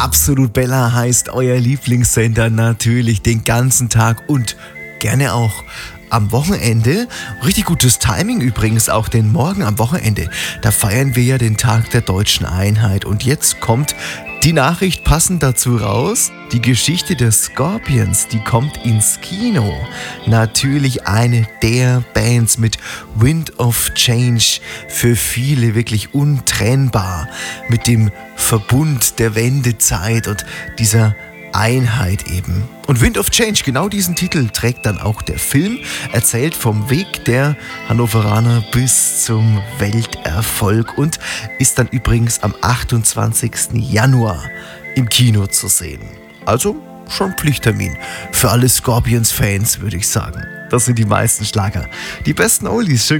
Absolut Bella heißt euer Lieblingssender natürlich den ganzen Tag und gerne auch am Wochenende. Richtig gutes Timing übrigens auch, denn morgen am Wochenende, da feiern wir ja den Tag der deutschen Einheit. Und jetzt kommt die Nachricht passend dazu raus. Die Geschichte der Scorpions, die kommt ins Kino. Natürlich eine der Bands mit Wind of Change. Für viele wirklich untrennbar. Mit dem Verbund der Wendezeit und dieser Einheit eben. Und Wind of Change, genau diesen Titel trägt dann auch der Film, erzählt vom Weg der Hannoveraner bis zum Welterfolg und ist dann übrigens am 28. Januar im Kino zu sehen. Also schon Pflichttermin für alle Scorpions-Fans, würde ich sagen. Das sind die meisten Schlager. Die besten Oldies. Schön